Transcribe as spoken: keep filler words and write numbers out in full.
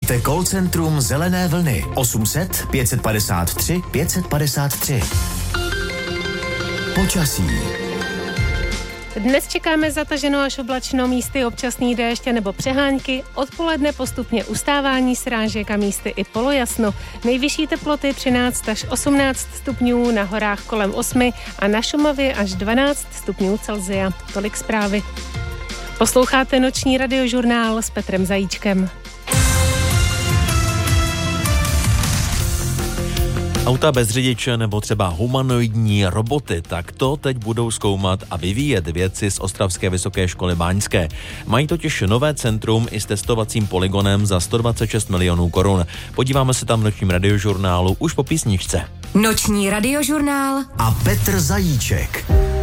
Volejte call centrum Zelené vlny osm set pět padesát tři pět padesát tři. Počasí. Dnes čekáme zataženo až oblačno, místy občasný déšť nebo přehánky, odpoledne postupně ustávání srážek a místy i polojasno. Nejvyšší teploty třináct až osmnáct stupňů, na horách kolem osmi a na Šumavě až dvanáct stupňů Celsia. Tolik zprávy. Posloucháte noční radiožurnál s Petrem Zajíčkem. Auta bez řidiče nebo třeba humanoidní roboty, tak to teď budou zkoumat a vyvíjet vědci z Ostravské vysoké školy báňské. Mají totiž nové centrum i s testovacím polygonem za sto dvacet šest milionů korun. Podíváme se tam v nočním radiožurnálu už po písničce. Noční radiožurnál a Petr Zajíček.